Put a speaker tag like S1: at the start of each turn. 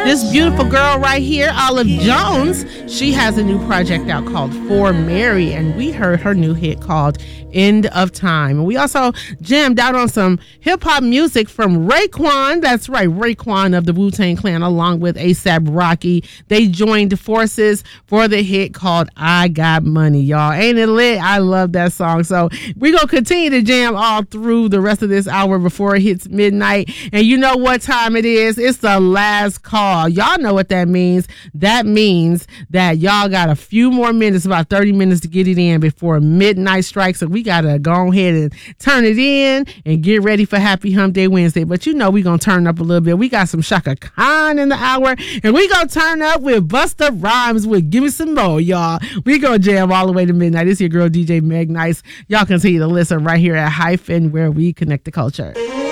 S1: This beautiful girl right here, Olive Jones, she has a new project out called For Mary, and we heard her new hit called End of Time. And we also jammed out on some hip-hop music from Raekwon. That's right, Raekwon of the Wu-Tang Clan, along with A$AP Rocky. They joined forces for the hit called I Got Money, y'all. Ain't it lit? I love that song. So we're going to continue to jam all through the rest of this hour before it hits midnight. And you know what time it is? It's the last call. Y'all know what that means. That means that y'all got a few more minutes, about 30 minutes to get it in before midnight strikes. So we got to go ahead and turn it in and get ready for Happy Hump Day Wednesday. But you know we're going to turn up a little bit. We got some Shaka Khan in the hour, and we going to turn up with Busta Rhymes with Give Me Some More, y'all. We going to jam all the way to midnight. It's your girl, DJ Meg Nice. Y'all continue to listen right here at Hyphen, where we connect the culture.